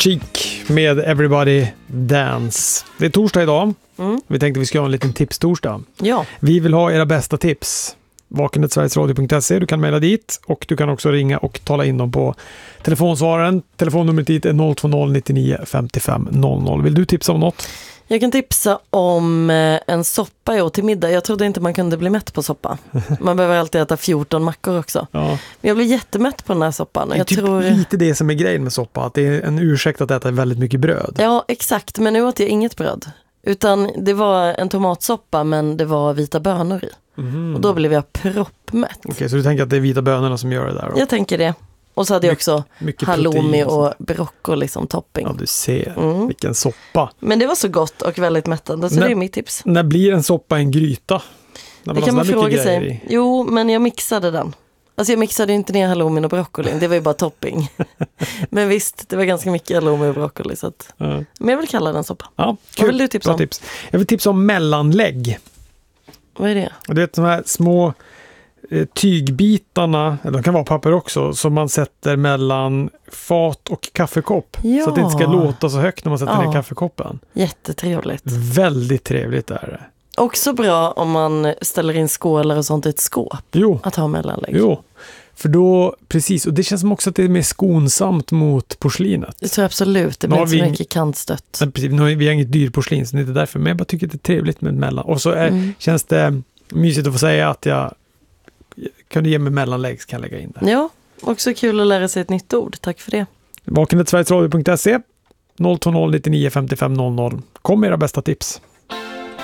Cheek med Everybody Dance. Det är torsdag idag. Vi tänkte vi ska ha en liten tipstorsdag. Ja. Vi vill ha era bästa tips. Vakenhetsverigesradio.se. Du kan mejla dit och du kan också ringa och tala in dem på telefonsvararen. Telefonnumret dit är 020 99 55 00. Vill du tipsa om något? Jag kan tipsa om en soppa till middag. Jag trodde inte man kunde bli mätt på soppa. Man behöver alltid äta 14 mackor också. Ja. Men jag blir jättemätt på den här soppan. Det är typ lite det som är grejen med soppa. Att det är en ursäkt att äta väldigt mycket bröd. Ja, exakt. Men nu åt jag inget bröd. Utan det var en tomatsoppa men det var vita bönor i. Och då blev jag proppmätt. Okej, så du tänker att det är vita bönorna som gör det där då? Jag tänker det. Och så hade jag också halloumi och broccoli som topping. Ja, du ser. Vilken soppa. Men det var så gott och väldigt mättande, så det är mitt tips. När blir en soppa en gryta? Det kan man fråga sig. Jo, men jag mixade den. Alltså jag mixade inte ner halloumin och broccoli. Det var ju bara topping. Men visst, det var ganska mycket halloumi och broccoli. Så att... Men jag vill kalla den soppa. Ja, kul. Vad vill du tipsa om? Tips. Jag vill tipsa om mellanlägg. Vad är det? Det är de här små tygbitarna, eller de kan vara papper också, som man sätter mellan fat och kaffekopp. Ja. Så att det inte ska låta så högt när man sätter ner kaffekoppen. Jättetrevligt. Väldigt trevligt är det. Också bra om man ställer in skålar och sånt i ett skåp. Jo. Att ha mellanlägg. Jo. För då, precis, och det känns som också att det är mer skonsamt mot porslinet. Det tror jag absolut, det blir inte så mycket kantstött. Precis, vi har inget dyrporslin så det är inte därför, men jag bara tycker att det är trevligt med mellan. Och så känns det mysigt att få säga att jag kan ge mig mellanlägg så kan jag lägga in det. Ja, också kul att lära sig ett nytt ord, tack för det. Vakenhetsverigesradio.se 020 99 55 00. Kom med era bästa tips.